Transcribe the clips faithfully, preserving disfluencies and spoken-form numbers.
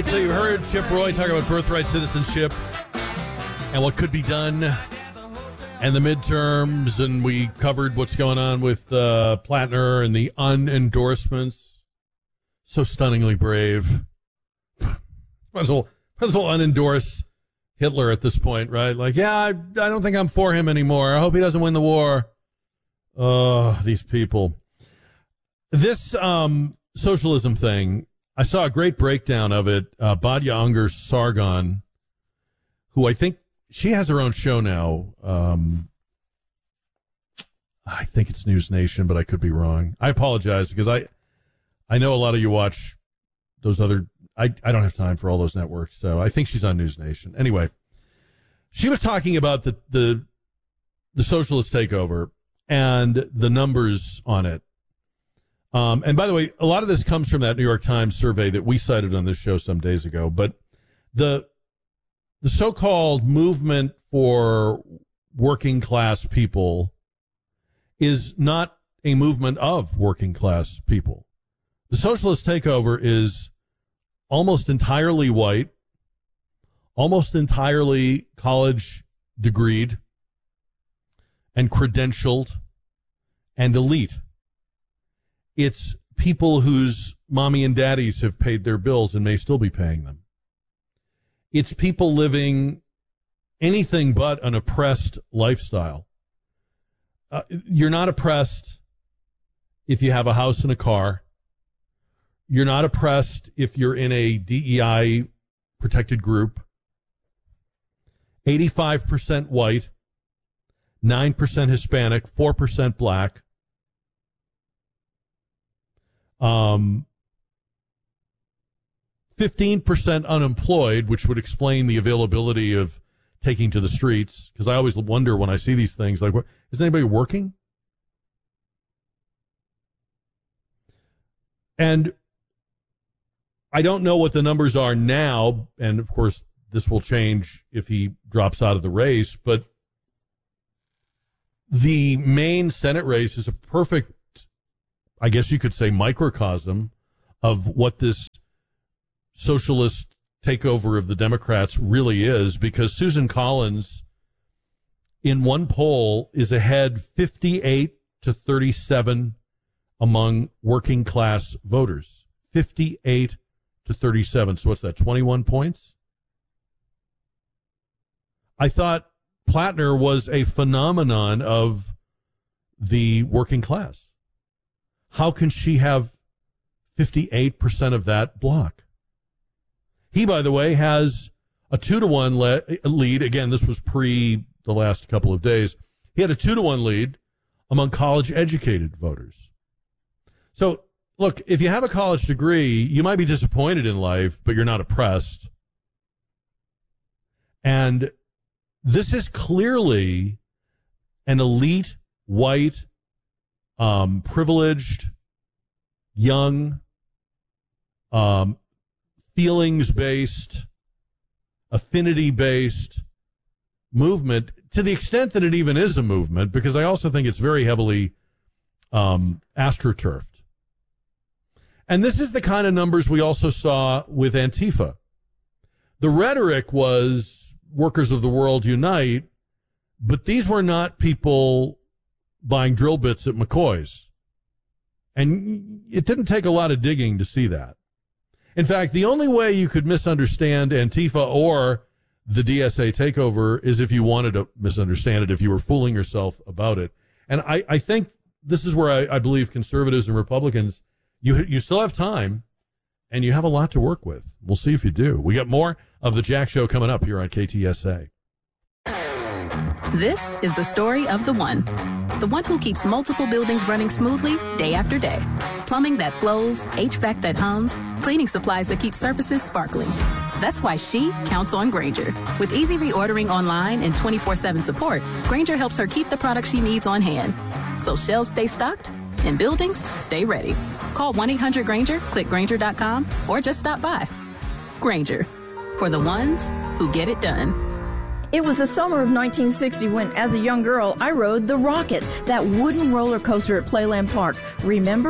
right, so you heard Chip Roy talk about birthright citizenship and what could be done and the midterms, and we covered what's going on with uh, Plattner and the unendorsements. So stunningly brave. Might as well, might as well unendorse Hitler at this point, right? Like, yeah, I, I don't think I'm for him anymore. I hope he doesn't win the war. Oh, these people. This um, socialism thing, I saw a great breakdown of it. Uh, Badya Unger Sargon, who I think she has her own show now. Um, I think it's News Nation, but I could be wrong. I apologize because I, I know a lot of you watch those other. I, I don't have time for all those networks, so I think she's on News Nation. Anyway, she was talking about the the, the socialist takeover and the numbers on it. Um, and by the way, a lot of this comes from that New York Times survey that we cited on this show some days ago. But the the so-called movement for working class people is not a movement of working class people. The socialist takeover is almost entirely white, almost entirely college degreed and credentialed and elite. It's people whose mommy and daddies have paid their bills and may still be paying them. It's people living anything but an oppressed lifestyle. Uh, you're not oppressed if you have a house and a car. You're not oppressed if you're in a D E I protected group. eighty-five percent white, nine percent Hispanic, four percent black. Um, fifteen percent unemployed, which would explain the availability of taking to the streets. Because I always wonder when I see these things, like, what, is anybody working? And I don't know what the numbers are now, and of course this will change if he drops out of the race, but the Maine Senate race is a perfect, I guess you could say, microcosm of what this socialist takeover of the Democrats really is, because Susan Collins, in one poll, is ahead fifty-eight to thirty-seven among working class voters. fifty-eight to thirty-seven. So what's that, twenty-one points? I thought Plattner was a phenomenon of the working class. How can she have fifty-eight percent of that block? He, by the way, has a two to one le- lead. Again, this was pre the last couple of days. He had a two to one lead among college-educated voters. So, look, if you have a college degree, you might be disappointed in life, but you're not oppressed. And this is clearly an elite, white, um, privileged, young, um, feelings-based, affinity-based movement, to the extent that it even is a movement, because I also think it's very heavily um, astroturfed. And this is the kind of numbers we also saw with Antifa. The rhetoric was workers of the world unite, but these were not people buying drill bits at McCoy's. And it didn't take a lot of digging to see that. In fact, the only way you could misunderstand Antifa or the D S A takeover is if you wanted to misunderstand it, if you were fooling yourself about it. And I, I think this is where I, I believe conservatives and Republicans, you you still have time, and you have a lot to work with. We'll see if you do. We got more of the Jack Show coming up here on K T S A. This is the story of the one. The one who keeps multiple buildings running smoothly day after day. Plumbing that flows, H V A C that hums, cleaning supplies that keep surfaces sparkling. That's why she counts on Grainger. With easy reordering online and twenty-four seven support, Grainger helps her keep the products she needs on hand. So shelves stay stocked and buildings stay ready. Call one eight hundred Grainger, click Grainger dot com, or just stop by. Grainger, for the ones who get it done. It was the summer of nineteen sixty when, as a young girl, I rode the Rocket, that wooden roller coaster at Playland Park. Remember?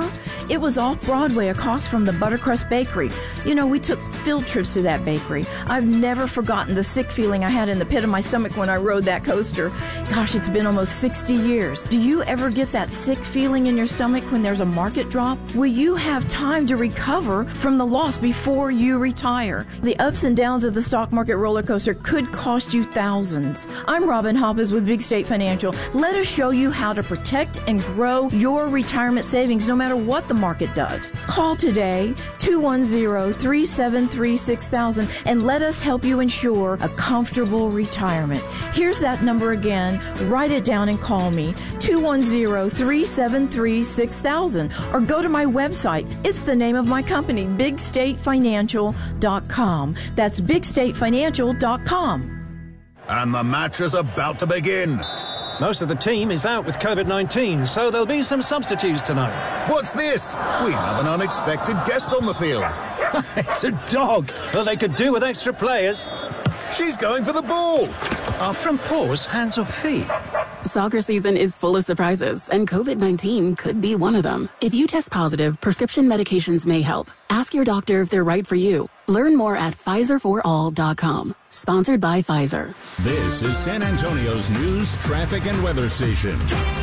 It was off Broadway across from the Buttercrust Bakery. You know, we took field trips to that bakery. I've never forgotten the sick feeling I had in the pit of my stomach when I rode that coaster. Gosh, it's been almost sixty years. Do you ever get that sick feeling in your stomach when there's a market drop? Will you have time to recover from the loss before you retire? The ups and downs of the stock market roller coaster could cost you thousands. I'm Robin Hoppes with Big State Financial. Let us show you how to protect and grow your retirement savings no matter what the market does. Call today, two one zero, three seven three, six thousand, and let us help you ensure a comfortable retirement. Here's that number again. Write it down and call me, two one zero, three seven three, six thousand, or go to my website. It's the name of my company, big state financial dot com. That's big state financial dot com. And the match is about to begin. Most of the team is out with COVID nineteen, so there'll be some substitutes tonight. What's this? We have an unexpected guest on the field. It's a dog. Well, they could do with extra players. She's going for the ball. Are front paws hands or feet? Soccer season is full of surprises, and COVID nineteen could be one of them. If you test positive, prescription medications may help. Ask your doctor if they're right for you. Learn more at Pfizer for all dot com. Sponsored by Pfizer. This is San Antonio's news, traffic, and weather station.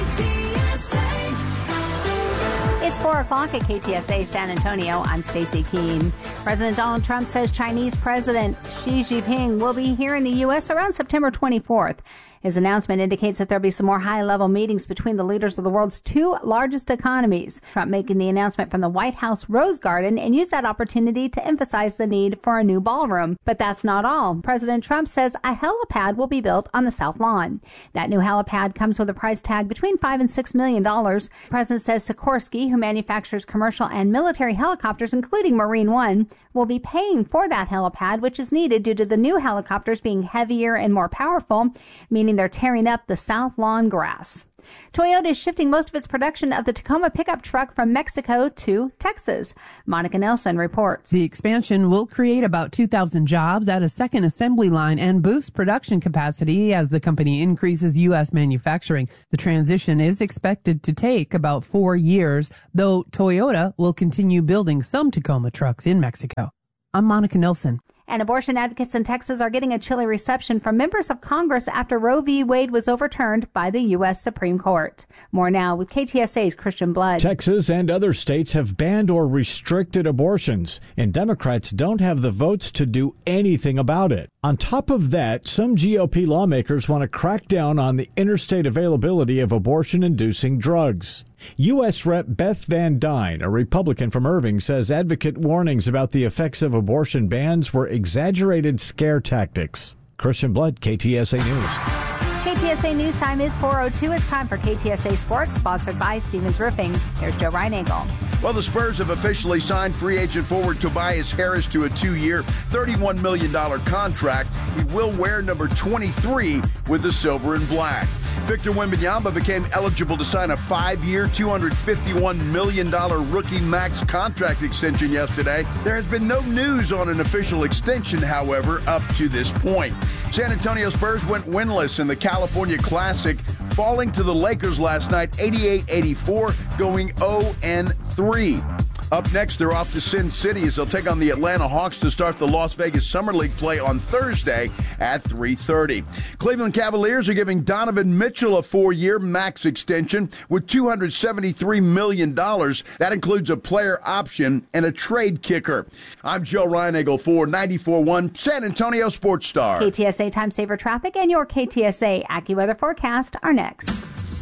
It's four o'clock at K T S A San Antonio. I'm Stacey Keene. President Donald Trump says Chinese President Xi Jinping will be here in the U S around September twenty-fourth. His announcement indicates that there'll be some more high-level meetings between the leaders of the world's two largest economies. Trump making the announcement from the White House Rose Garden and used that opportunity to emphasize the need for a new ballroom. But that's not all. President Trump says a helipad will be built on the South Lawn. That new helipad comes with a price tag between five and six million dollars. The president says Sikorsky, who manufactures commercial and military helicopters, including Marine One, will be paying for that helipad, which is needed due to the new helicopters being heavier and more powerful, meaning they're tearing up the South Lawn grass. Toyota is shifting most of its production of the Tacoma pickup truck from Mexico to Texas. Monica Nelson reports. The expansion will create about two thousand jobs at a second assembly line and boost production capacity as the company increases U S manufacturing. The transition is expected to take about four years, though Toyota will continue building some Tacoma trucks in Mexico. I'm Monica Nelson. And abortion advocates in Texas are getting a chilly reception from members of Congress after Roe v. Wade was overturned by the U S Supreme Court. More now with K T S A's Christian Blood. Texas and other states have banned or restricted abortions, and Democrats don't have the votes to do anything about it. On top of that, some G O P lawmakers want to crack down on the interstate availability of abortion-inducing drugs. U S Rep Beth Van Dyne, a Republican from Irving, says advocate warnings about the effects of abortion bans were exaggerated scare tactics. Christian Blood, K T S A News. K T S A News Time is four oh two. It's time for K T S A Sports, sponsored by Stevens Roofing. Here's Joe Reinagle. Well, the Spurs have officially signed free agent forward Tobias Harris to a two-year, thirty-one million dollars contract. He will wear number twenty-three with the silver and black. Victor Wembanyama became eligible to sign a five-year, two hundred fifty-one million dollars rookie max contract extension yesterday. There has been no news on an official extension, however, up to this point. San Antonio Spurs went winless in the California Classic, falling to the Lakers last night eighty-eight eighty-four, going oh and three. Up next, they're off to Sin City as they'll take on the Atlanta Hawks to start the Las Vegas Summer League play on Thursday at three thirty. Cleveland Cavaliers are giving Donovan Mitchell a four-year max extension with two hundred seventy-three million dollars. That includes a player option and a trade kicker. I'm Joe Reinagle for ninety-four point one San Antonio Sports Star. K T S A Time Saver Traffic and your K T S A AccuWeather forecast are next.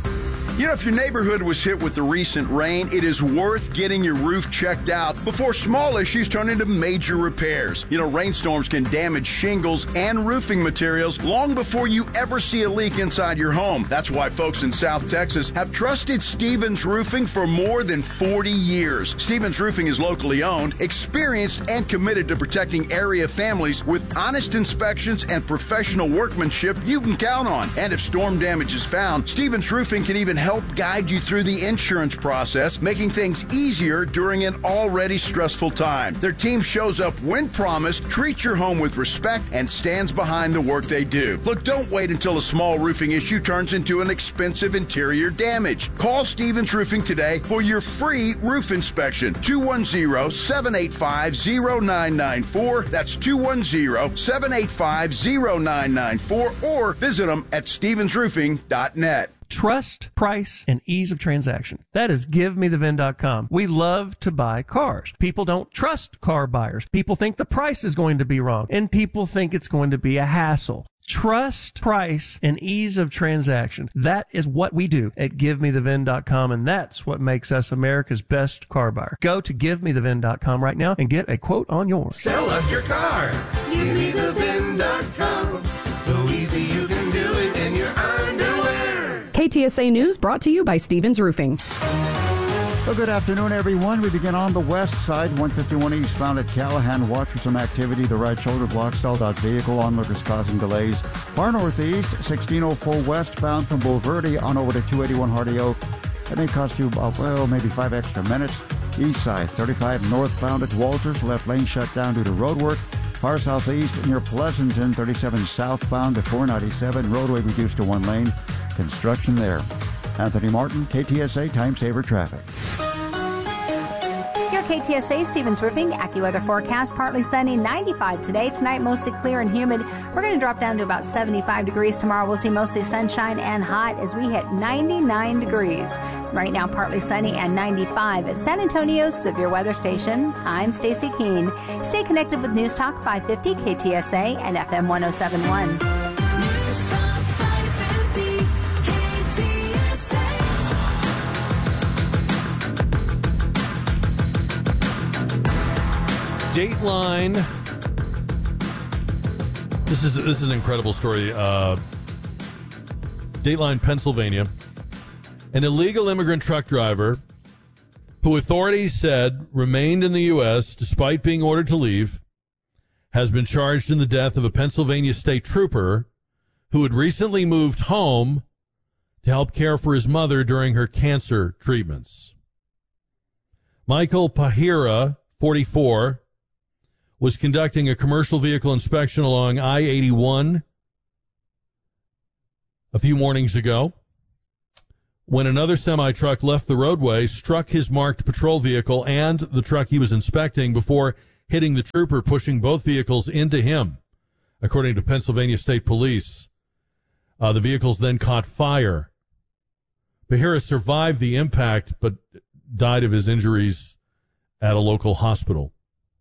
You know, if your neighborhood was hit with the recent rain, it is worth getting your roof checked out before small issues turn into major repairs. You know, rainstorms can damage shingles and roofing materials long before you ever see a leak inside your home. That's why folks in South Texas have trusted Stevens Roofing for more than forty years. Stevens Roofing is locally owned, experienced, and committed to protecting area families with honest inspections and professional workmanship you can count on. And if storm damage is found, Stevens Roofing can even help help guide you through the insurance process, making things easier during an already stressful time. Their team shows up when promised, treats your home with respect, and stands behind the work they do. Look, don't wait until a small roofing issue turns into an expensive interior damage. Call Stevens Roofing today for your free roof inspection. two one zero, seven eight five, zero nine nine four. That's two one zero, seven eight five, zero nine nine four, or visit them at stevens roofing dot net. Trust, price, and ease of transaction. That is give me the V I N dot com. We love to buy cars. People don't trust car buyers. People think the price is going to be wrong, and people think it's going to be a hassle. Trust, price, and ease of transaction. That is what we do at give me the V I N dot com, and that's what makes us America's best car buyer. Go to give me the V I N dot com right now and get a quote on yours. Sell us your car. give me the V I N dot com. So easy you can do it in your underwear. K T S A News brought to you by Stevens Roofing. Well, good afternoon, everyone. We begin on the west side, one fifty-one eastbound at Callahan. Watch for some activity. The right shoulder block stalled out vehicle. Onlookers causing delays. Far northeast, sixteen oh four westbound from Bulverde on over to two eighty-one Hardy Oak. That may cost you about, well, maybe five extra minutes. East side, thirty-five northbound at Walters. Left lane shut down due to road work. Far southeast near Pleasanton, thirty-seven southbound to four ninety-seven. Roadway reduced to one lane. Construction there. Anthony Martin, K T S A Time Saver Traffic. Your K T S A Stevens Roofing AccuWeather forecast, partly sunny, ninety-five today. Tonight, mostly clear and humid. We're going to drop down to about seventy-five degrees. Tomorrow, we'll see mostly sunshine and hot as we hit ninety-nine degrees. Right now, partly sunny and ninety-five at San Antonio's Severe Weather Station. I'm Stacy Keene. Stay connected with News Talk five fifty K T S A and F M one oh seven point one. Dateline. This is this is an incredible story. Uh, Dateline, Pennsylvania. An illegal immigrant truck driver who authorities said remained in the U S despite being ordered to leave has been charged in the death of a Pennsylvania state trooper who had recently moved home to help care for his mother during her cancer treatments. Michael Pahira, forty-four, was conducting a commercial vehicle inspection along I eighty-one a few mornings ago when another semi-truck left the roadway, struck his marked patrol vehicle and the truck he was inspecting before hitting the trooper, pushing both vehicles into him, according to Pennsylvania State Police. Uh, the vehicles then caught fire. Bahira survived the impact but died of his injuries at a local hospital.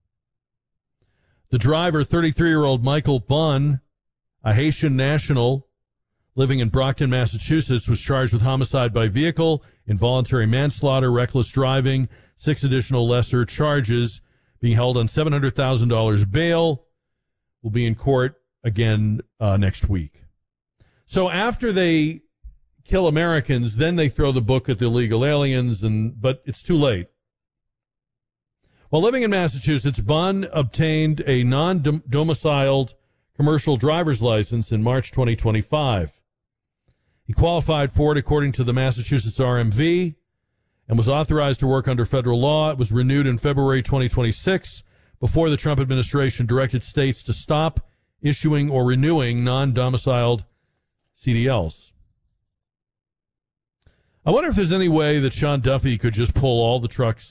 The driver, thirty-three-year-old Michael Bunn, a Haitian national living in Brockton, Massachusetts, was charged with homicide by vehicle, involuntary manslaughter, reckless driving, six additional lesser charges, being held on seven hundred thousand dollars bail, will be in court again uh, next week. So after they kill Americans, then they throw the book at the illegal aliens, and but it's too late. While living in Massachusetts, Bunn obtained a non-domiciled commercial driver's license in March twenty twenty-five. He qualified for it according to the Massachusetts R M V and was authorized to work under federal law. It was renewed in February twenty twenty-six before the Trump administration directed states to stop issuing or renewing non-domiciled C D Ls. I wonder if there's any way that Sean Duffy could just pull all the trucks,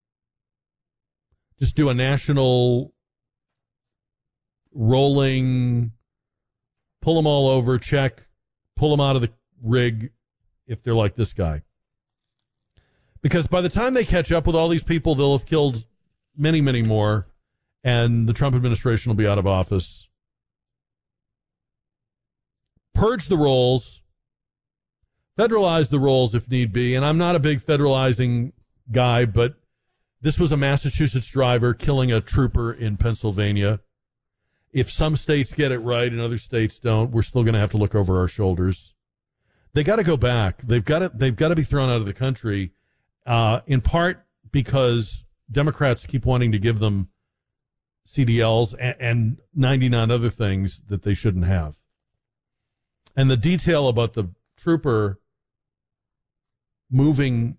just do a national rolling, pull them all over, check, pull them out of the rig if they're like this guy. Because by the time they catch up with all these people, they'll have killed many, many more, and the Trump administration will be out of office. Purge the rolls, federalize the rolls if need be, and I'm not a big federalizing guy, but this was a Massachusetts driver killing a trooper in Pennsylvania. If some states get it right and other states don't, we're still going to have to look over our shoulders. They got to go back. They've got to. They've got to be thrown out of the country, uh, in part because Democrats keep wanting to give them C D Ls and, and ninety-nine other things that they shouldn't have. And the detail about the trooper moving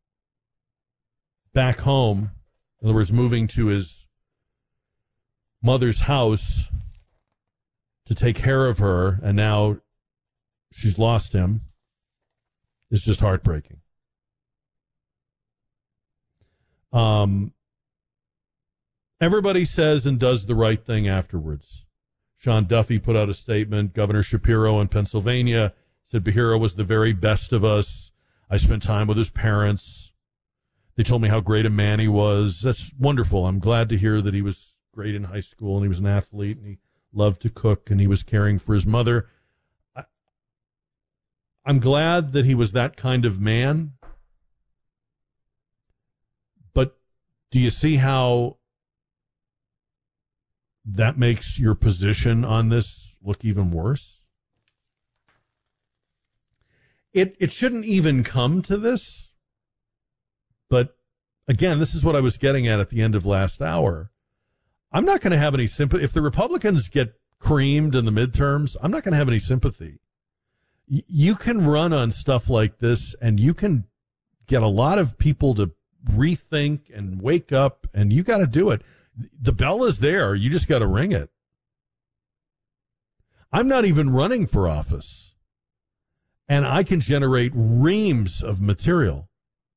back home, in other words, moving to his mother's house to take care of her, and now she's lost him, is just heartbreaking. Um, everybody says and does the right thing afterwards. Sean Duffy put out a statement. Governor Shapiro in Pennsylvania said Bahira was the very best of us. I spent time with his parents. They told me how great a man he was. That's wonderful. I'm glad to hear that he was great in high school and he was an athlete and he loved to cook and he was caring for his mother. I, I'm glad that he was that kind of man. But do you see how that makes your position on this look even worse? It it shouldn't even come to this. But again, this is what I was getting at at the end of last hour. I'm not going to have any sympathy. If the Republicans get creamed in the midterms, I'm not going to have any sympathy. Y- you can run on stuff like this, and you can get a lot of people to rethink and wake up, and you got to do it. The bell is there. You just got to ring it. I'm not even running for office, and I can generate reams of material.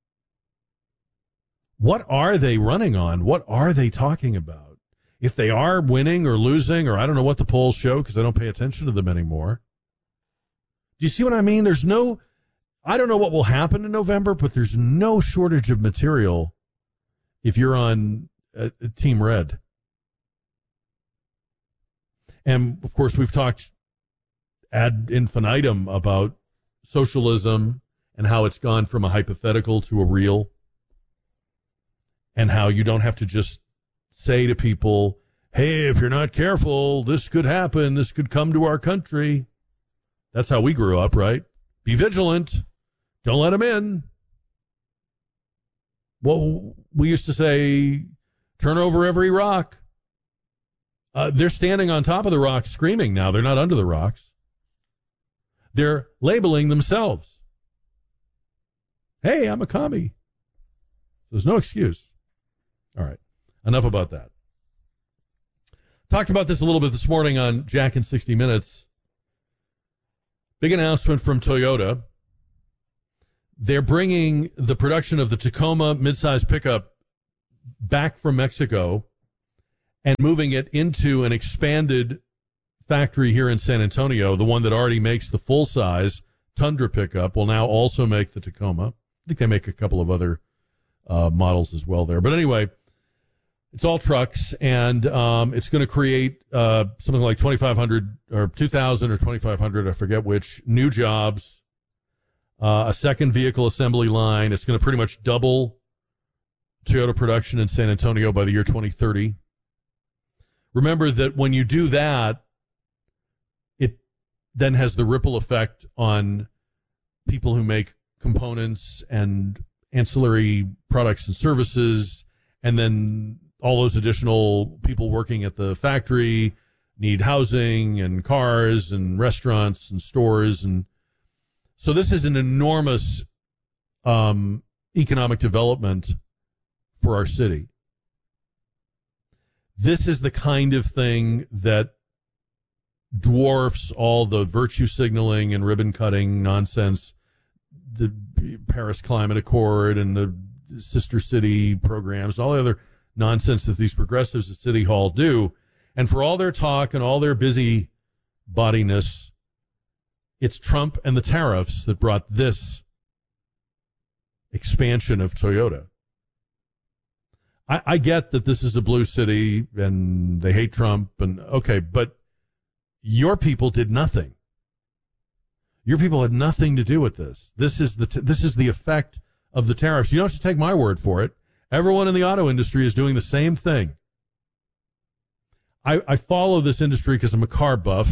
What are they running on? What are they talking about? If they are winning or losing, or I don't know what the polls show because I don't pay attention to them anymore. Do you see what I mean? There's no, I don't know what will happen in November, but there's no shortage of material if you're on uh, Team Red. And, of course, we've talked ad infinitum about socialism and how it's gone from a hypothetical to a real, and how you don't have to just say to people, hey, if you're not careful, this could happen, this could come to our country. That's how we grew up, right? Be vigilant. Don't let them in. Well, we used to say, turn over every rock. Uh, they're standing on top of the rocks screaming now. They're not under the rocks. They're labeling themselves. Hey, I'm a commie. There's no excuse. All right. Enough about that. Talked about this a little bit this morning on Jack in sixty minutes. Big announcement from Toyota. They're bringing the production of the Tacoma midsize pickup back from Mexico and moving it into an expanded factory here in San Antonio. The one that already makes the full-size Tundra pickup will now also make the Tacoma. I think they make a couple of other uh, models as well there. But anyway, it's all trucks, and um, it's going to create uh, something like twenty-five hundred or two thousand or twenty-five hundred, I forget which, new jobs, uh, a second vehicle assembly line. It's going to pretty much double Toyota production in San Antonio by the year twenty thirty. Remember that when you do that, it then has the ripple effect on people who make components and ancillary products and services, and then all those additional people working at the factory need housing and cars and restaurants and stores. And so this is an enormous um, economic development for our city. This is the kind of thing that dwarfs all the virtue signaling and ribbon cutting nonsense, the Paris Climate Accord and the sister city programs, all the other nonsense that these progressives at City Hall do. And for all their talk and all their busy bodiness, it's Trump and the tariffs that brought this expansion of Toyota. I, I get that this is a blue city and they hate Trump, and okay, but your people did nothing. Your people had nothing to do with this. This is the t- this is the effect of the tariffs. You don't have to take my word for it. Everyone in the auto industry is doing the same thing. I, I follow this industry because I'm a car buff,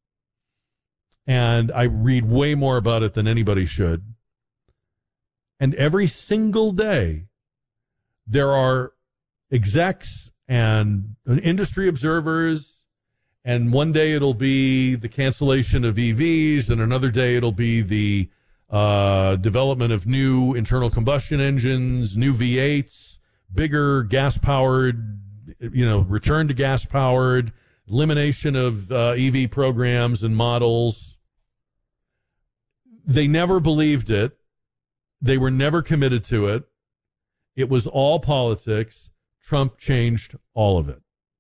and I read way more about it than anybody should. And every single day, there are execs and industry observers, and one day it'll be the cancellation of E Vs, and another day it'll be the uh, development of new internal combustion engines, new V eights, bigger gas-powered, you know, return to gas-powered, elimination of uh, E V programs and models. They never believed it. They were never committed to it. It was all politics. Trump changed all of it.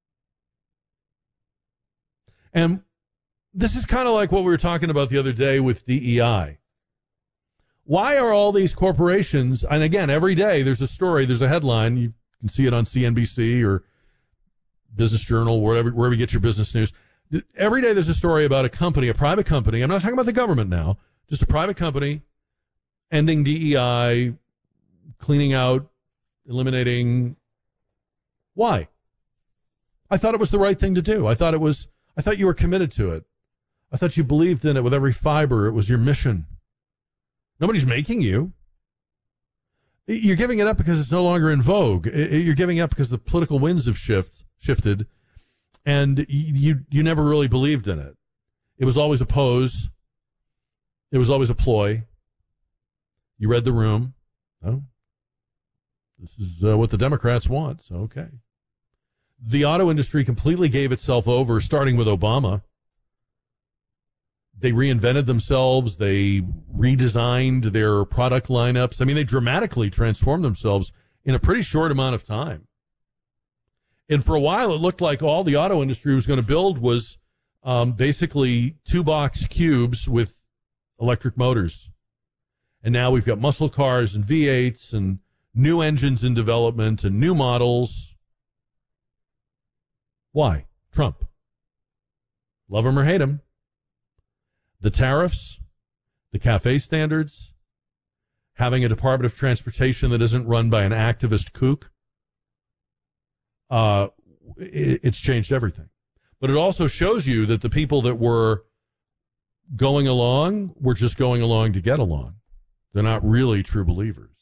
And this is kind of like what we were talking about the other day with D E I. Why are all these corporations, and again, every day there's a story, there's a headline, you can see it on C N B C or Business Journal, wherever, wherever you get your business news. Every day there's a story about a company, a private company, I'm not talking about the government now, just a private company ending D E I, cleaning out, eliminating. Why? I thought it was the right thing to do. I thought it was, I thought you were committed to it. I thought you believed in it with every fiber. It was your mission. Nobody's making you. You're giving it up because it's no longer in vogue. You're giving up because the political winds have shift, shifted, and you you never really believed in it. It was always a pose. It was always a ploy. You read the room. Oh, this is uh, what the Democrats want, so okay. The auto industry completely gave itself over, starting with Obama. They reinvented themselves. They redesigned their product lineups. I mean, they dramatically transformed themselves in a pretty short amount of time. And for a while, it looked like all the auto industry was going to build was um, basically two-box cubes with electric motors. And now we've got muscle cars and V eights and new engines in development and new models. Why? Trump. Love him or hate him. The tariffs, the CAFE standards, having a Department of Transportation that isn't run by an activist kook, uh, it, it's changed everything. But it also shows you that the people that were going along were just going along to get along. They're not really true believers.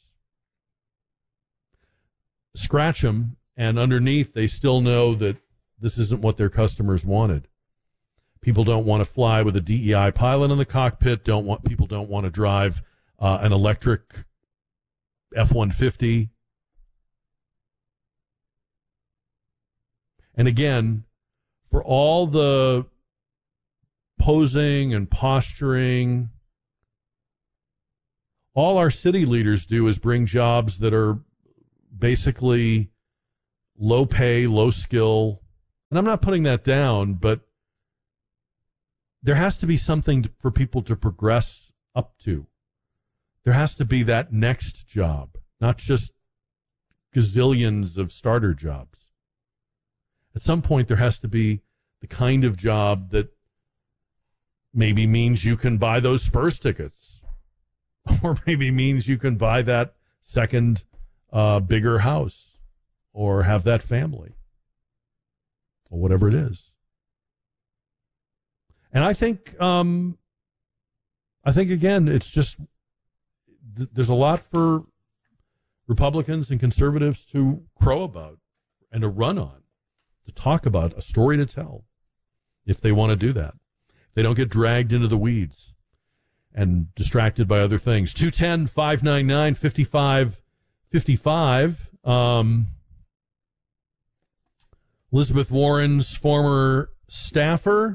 Scratch them, and underneath they still know that this isn't what their customers wanted. People don't want to fly with a D E I pilot in the cockpit. Don't want people don't want to drive uh, an electric F one fifty. And again, for all the posing and posturing, all our city leaders do is bring jobs that are basically low pay, low skill. And I'm not putting that down, but there has to be something for people to progress up to. There has to be that next job, not just gazillions of starter jobs. At some point, there has to be the kind of job that maybe means you can buy those Spurs tickets, or maybe means you can buy that second uh, bigger house, or have that family, or whatever it is. And I think, um, I think again, it's just th- there's a lot for Republicans and conservatives to crow about and to run on, to talk about, a story to tell, if they want to do that. If they don't get dragged into the weeds and distracted by other things. two one zero, five nine nine, five five five five. Um, Elizabeth Warren's former staffer,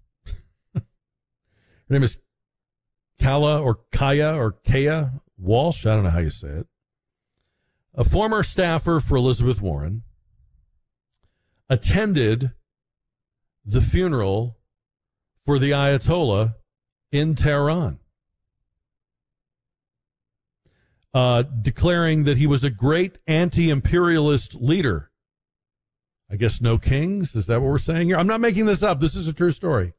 her name is Kala or Kaya or Kaya Walsh. I don't know how you say it. A former staffer for Elizabeth Warren attended the funeral for the Ayatollah in Tehran, uh, declaring that he was a great anti-imperialist leader. I guess no kings? Is that what we're saying here? I'm not making this up. This is a true story.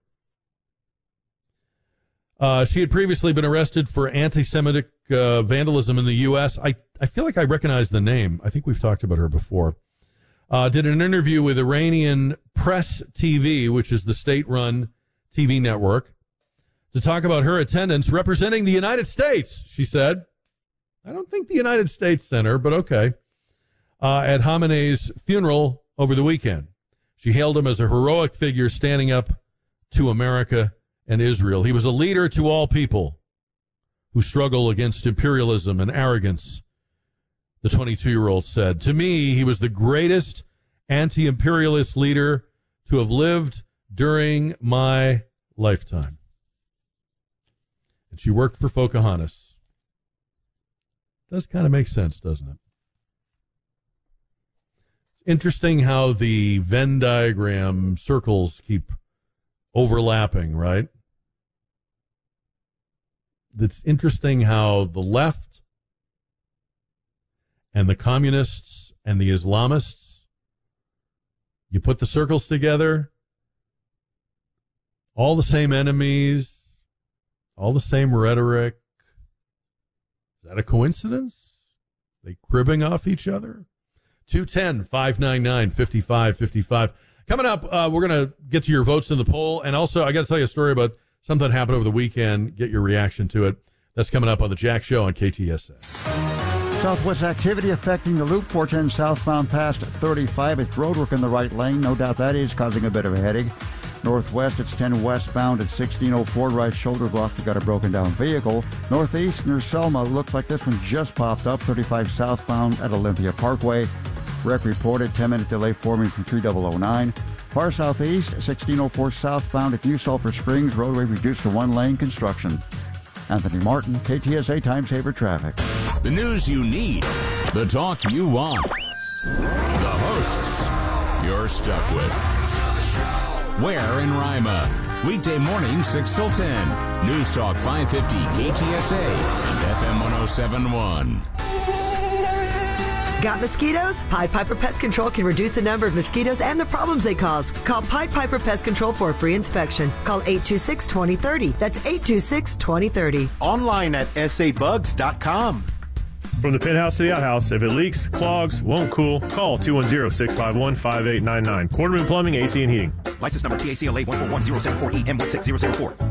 Uh, she had previously been arrested for anti-Semitic uh, vandalism in the U S. I, I feel like I recognize the name. I think we've talked about her before. Uh, did an interview with Iranian Press T V, which is the state-run T V network, to talk about her attendance representing the United States, she said. I don't think the United States Center, but okay. Uh, at Khamenei's funeral over the weekend. She hailed him as a heroic figure standing up to America and Israel. He was a leader to all people who struggle against imperialism and arrogance, the twenty-two-year-old said. To me, he was the greatest anti-imperialist leader to have lived during my lifetime. And she worked for Pocahontas. Does kind of make sense, doesn't it? Interesting how the Venn diagram circles keep overlapping, right? It's interesting how the left and the communists and the Islamists, you put the circles together, all the same enemies, all the same rhetoric. Is that a coincidence? They cribbing off each other? two one zero, five nine nine, five five five five. Coming up, uh, we're going to get to your votes in the poll. And also, I got to tell you a story about something that happened over the weekend. Get your reaction to it. That's coming up on the Jack Show on K T S A. Southwest activity affecting the Loop four ten southbound past thirty-five. It's roadwork in the right lane. No doubt that is causing a bit of a headache. Northwest, it's ten westbound at sixteen oh four. Right shoulder block. You got a broken down vehicle. Northeast near Selma. Looks like this one just popped up. thirty-five southbound at Olympia Parkway. Wreck reported. ten minute delay forming from three thousand nine. Far southeast, sixteen oh four southbound at New Sulphur Springs. Roadway reduced to one lane. Construction. Anthony Martin, K T S A Time Saver Traffic. The news you need. The talk you want. The hosts you're stuck with. Where in Rima. Weekday morning, six till ten. News Talk five fifty K T S A and F M one oh seven point one. Got mosquitoes? Pied Piper Pest Control can reduce the number of mosquitoes and the problems they cause. Call Pied Piper Pest Control for a free inspection. Call eight two six, two oh three oh. That's eight two six, two oh three oh. Online at S A bugs dot com. From the penthouse to the outhouse, if it leaks, clogs, won't cool, call two one zero, six five one, five eight nine nine. Quarterman Plumbing, A C and Heating. License number T A C L A one four one zero seven four E M one six zero zero four.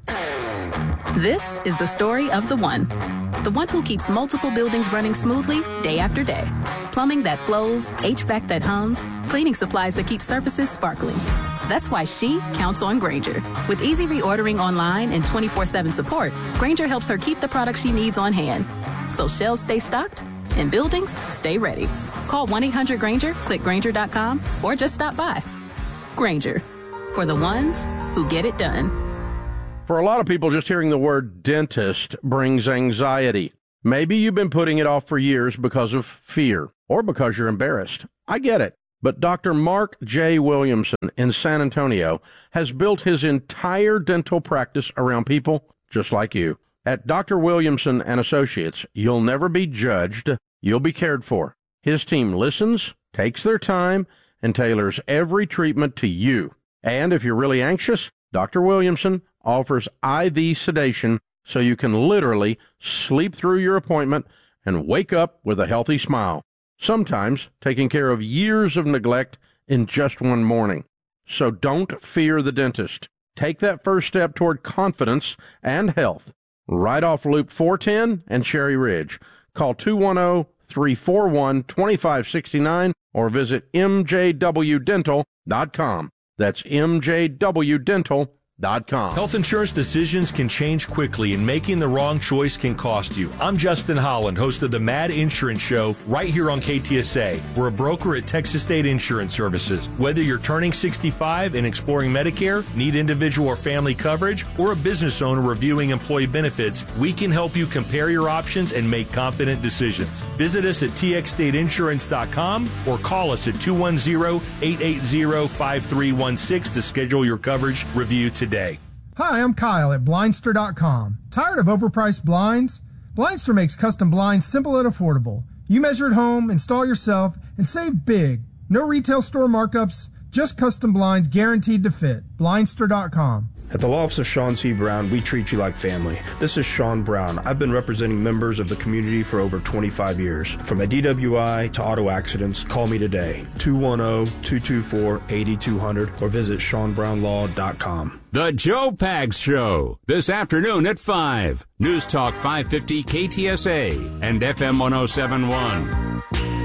This is the story of the one. The one who keeps multiple buildings running smoothly day after day. Plumbing that flows, H V A C that hums, cleaning supplies that keep surfaces sparkling. That's why she counts on Grainger. With easy reordering online and twenty-four seven support, Grainger helps her keep the products she needs on hand. So shelves stay stocked and buildings stay ready. Call one eight hundred Grainger, click Grainger dot com, or just stop by. Grainger, for the ones who get it done. For a lot of people, just hearing the word dentist brings anxiety. Maybe you've been putting it off for years because of fear or because you're embarrassed. I get it. But Doctor Mark J. Williamson in San Antonio has built his entire dental practice around people just like you. At Doctor Williamson and Associates, you'll never be judged. You'll be cared for. His team listens, takes their time, and tailors every treatment to you. And if you're really anxious, Doctor Williamson offers I V sedation so you can literally sleep through your appointment and wake up with a healthy smile, sometimes taking care of years of neglect in just one morning. So don't fear the dentist. Take that first step toward confidence and health. Right off Loop four ten and Cherry Ridge. Call two one zero, three four one, two five six nine or visit M J W dental dot com. That's M J W dental dot com. Health insurance decisions can change quickly, and making the wrong choice can cost you. I'm Justin Holland, host of the Mad Insurance Show, right here on K T S A. We're a broker at Texas State Insurance Services. Whether you're turning sixty-five and exploring Medicare, need individual or family coverage, or a business owner reviewing employee benefits, we can help you compare your options and make confident decisions. Visit us at T X state insurance dot com or call us at two one zero, eight eight zero, five three one six to schedule your coverage review today. Day. Hi, I'm Kyle at Blindster dot com. Tired of overpriced blinds? Blindster makes custom blinds simple and affordable. You measure at home, install yourself, and save big. No retail store markups, just custom blinds guaranteed to fit. Blindster dot com. At the law office of Sean C. Brown, we treat you like family. This is Sean Brown. I've been representing members of the community for over twenty-five years. From a D W I to auto accidents, call me today, two one zero, two two four, eight two zero zero, or visit sean brown law dot com. The Joe Pags Show, this afternoon at five. News Talk five fifty K T S A and F M one oh seven point one.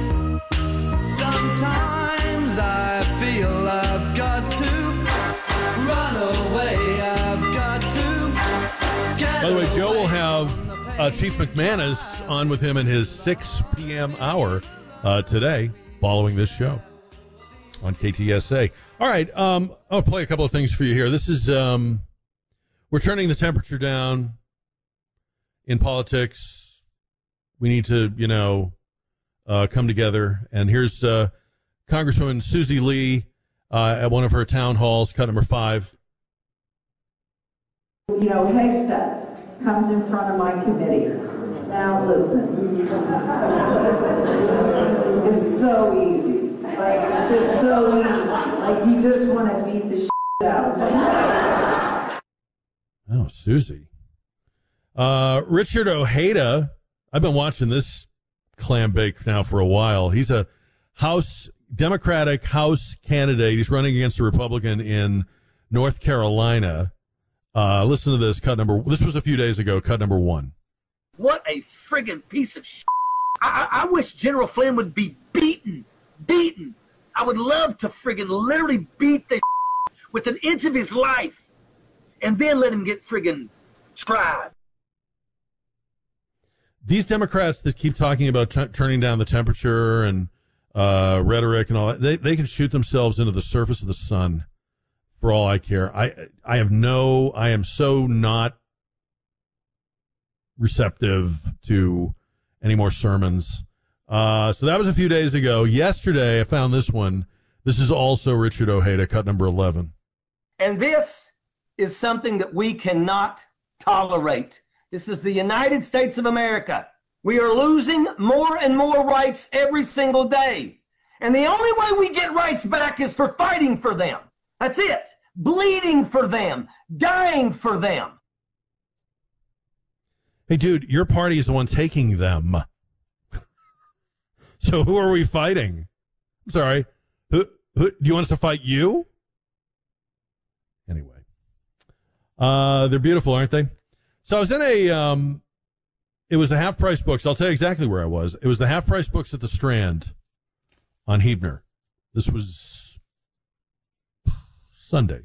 Sometimes I feel I've got to run away. I've got to get By the way, Joe will have uh, Chief McManus on with him in his six p.m. hour uh, today, following this show on K T S A. All right, um, I'll play a couple of things for you here. This is, um, we're turning the temperature down in politics. We need to, you know, uh, come together. And here's uh, Congresswoman Susie Lee uh, at one of her town halls, cut number five. You know, Hegseth comes in front of my committee. Now listen, it's so easy. Like, it's just so easy. Like, you just want to beat the shit out of me. Oh, Susie. Uh, Richard Ojeda, I've been watching this clam bake now for a while. He's a House, Democratic House candidate. He's running against a Republican in North Carolina. Uh, listen to this, cut number, this was a few days ago, cut number one. What a friggin' piece of shit. I, I, I wish General Flynn would be beaten, beaten. I would love to friggin' literally beat the shit with an inch of his life and then let him get friggin' tried. These Democrats that keep talking about t- turning down the temperature and uh, rhetoric and all that, they, they can shoot themselves into the surface of the sun. For all I care. I I have no, I am so not receptive to any more sermons. Uh, so that was a few days ago. Yesterday, I found this one. This is also Richard Ojeda, cut number eleven. And this is something that we cannot tolerate. This is the United States of America. We are losing more and more rights every single day. And the only way we get rights back is for fighting for them. That's it. Bleeding for them. Dying for them. Hey, dude, your party is the one taking them. So who are we fighting? I'm sorry. Who, who, do you want us to fight you? Anyway. Uh, they're beautiful, aren't they? So I was in a, um, it was the half-price books. I'll tell you exactly where I was. It was the half-price books at the Strand on Huebner. This was Sunday.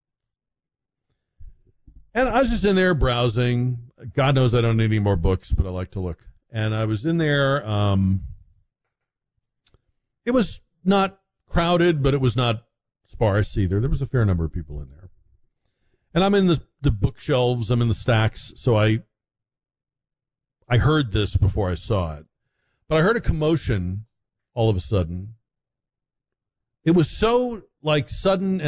And I was just in there browsing. God knows I don't need any more books, but I like to look. And I was in there. Um, it was not crowded, but it was not sparse either. There was a fair number of people in there. And I'm in the, the bookshelves. I'm in the stacks. So I, I heard this before I saw it. But I heard a commotion all of a sudden. It was so, like, sudden and